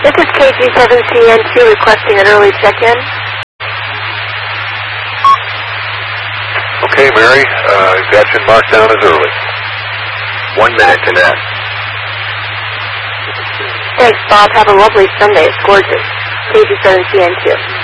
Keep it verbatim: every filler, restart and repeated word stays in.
This is K G seven C N two requesting an early check-in. Okay, Mary, uh, got you marked down as early. One minute to net. Thanks, Bob. Have a lovely Sunday. It's gorgeous. K G seven C N two.